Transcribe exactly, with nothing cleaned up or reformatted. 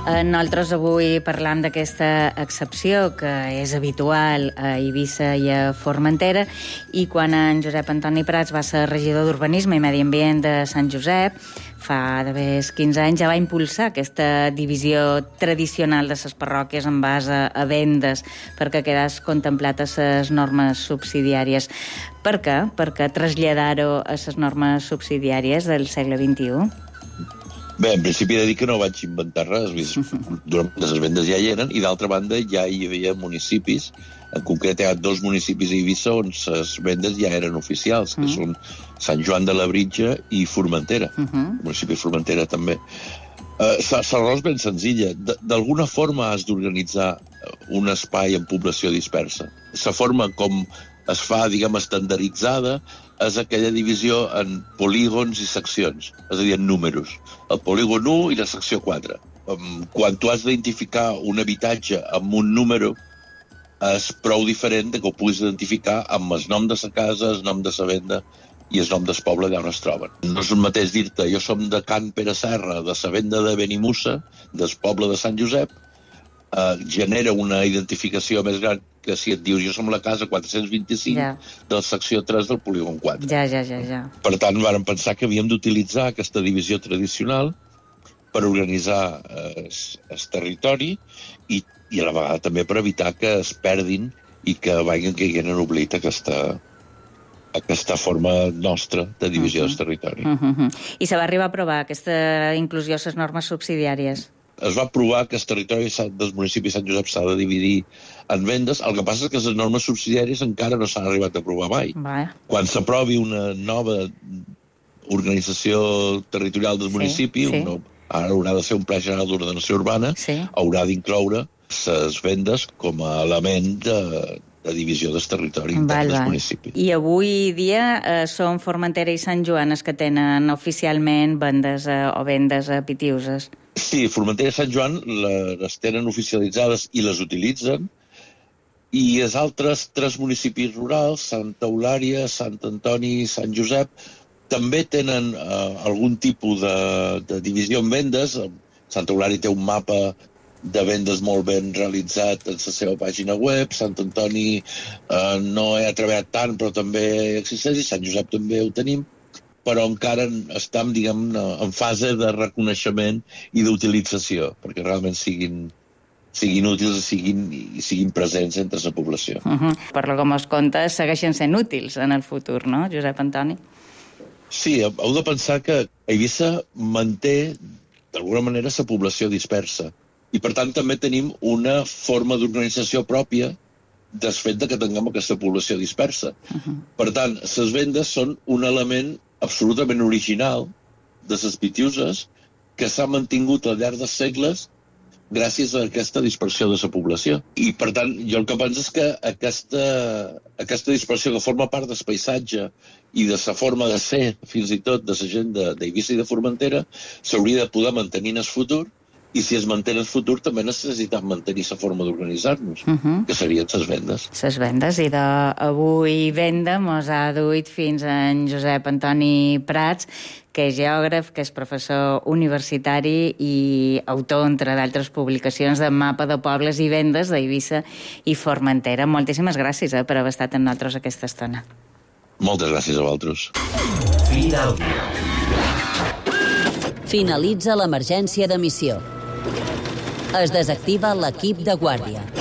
Nosaltres avui parlam d'aquesta excepció que és habitual a Eivissa i a Formentera, i quan en Josep Antoni Prats va ser regidor d'Urbanisme i Medi Ambient de Sant Josep, fa d'haver quinze anys, ja va impulsar aquesta divisió tradicional de les parròquies en base a vendes perquè quedés contemplat a les normes subsidiàries. Per què? Per què traslladar-ho a les normes subsidiàries del segle vint-i-u? Bé, en principi he de dir que no vaig inventar res. Durant les vendes ja hi eren, i d'altra banda ja hi havia municipis, en concret hi ha dos municipis a Eivissa on les vendes ja eren oficials, que mm. són Sant Joan de Labritja i Formentera. Uh -huh. El municipi de Formentera també. Uh, la raó és ben senzilla. D'alguna forma has d'organitzar un espai en població dispersa. La forma com es fa, diguem, estandarditzada és aquella divisió en polígons i seccions, és a dir, en números. El polígon u i la secció quatre. Quan tu has d'identificar un habitatge amb un número, és prou diferent de que ho puguis identificar amb el nom de la casa, el nom de la venda i el nom del poble allà on es troben. No és el mateix dir-te, jo som de Can Pere Serra, de la venda de Benimussa, del poble de Sant Josep, eh, genera una identificació més gran que si et dius jo som la casa quatre-cents vint-i-cinc ja. de la secció tres del polígon quatre. Ja, ja, ja, ja. Per tant, vàrem pensar que havíem d'utilitzar aquesta divisió tradicional per organitzar eh, el territori i, i a la vegada també per evitar que es perdin i que vagin caient en oblit aquesta, aquesta forma nostra de divisió uh -huh. del territori. Uh -huh. I se va arribar a aprovar aquesta inclusió a les normes subsidiàries? Es va aprovar que el territori del municipi de Sant Josep s'ha de dividir en vendes. El que passa és que les normes subsidiàries encara no s'han arribat a aprovar mai. Va. Quan s'aprovi una nova organització territorial del municipi, sí, sí. Un, ara haurà de ser un pla general d'ordenació urbana, sí. haurà d'incloure les vendes com a element de, de divisió del territori intern del municipi. I avui dia eh, són Formentera i Sant Joan els que tenen oficialment vendes eh, o vendes a Pitiuses? Sí, Formentera i Sant Joan les tenen oficialitzades i les utilitzen, i els altres tres municipis rurals, Santa Eulària, Sant Antoni i Sant Josep, també tenen eh, algun tipus de, de divisió en vendes. Santa Eulària té un mapa de vendes molt ben realitzat en la seva pàgina web, Sant Antoni eh, no he treballat tant, però també existeix, i Sant Josep també ho tenim, però encara estem, diguem, en fase de reconeixement i d'utilització, perquè realment siguin, siguin útils i siguin, i siguin presents entre la població. Uh -huh. Per lo com es compta, segueixen sent útils en el futur, no, Josep Antoni? Sí, heu de pensar que Eivissa manté, d'alguna manera, la població dispersa. I, per tant, també tenim una forma d'organització pròpia del fet que tinguem aquesta població dispersa. Uh -huh. Per tant, les vendes són un element absolutament original de les Pitiuses que s'ha mantingut al llarg dels segles gràcies a aquesta dispersió de la població. I, per tant, jo el que penso és que aquesta, aquesta dispersió que forma part del paisatge i de la forma de ser, fins i tot, de la gent d'Eivissa i de Formentera, s'hauria de poder mantenir en el futur, i si es manté en el futur també necessitem mantenir la forma d'organitzar-nos, uh -huh. que serien les vendes. Les vendes, i d'avui venda mos ha duit fins a en Josep Antoni Prats, que és geògraf, que és professor universitari i autor, entre d'altres publicacions, de mapa de pobles i vendes d'Eivissa i Formentera. Moltíssimes gràcies eh, per haver estat amb nosaltres aquesta estona. Moltes gràcies a vosaltres. Final. Finalitza l'emergència d'emissió. Es desactiva l'equip de guàrdia.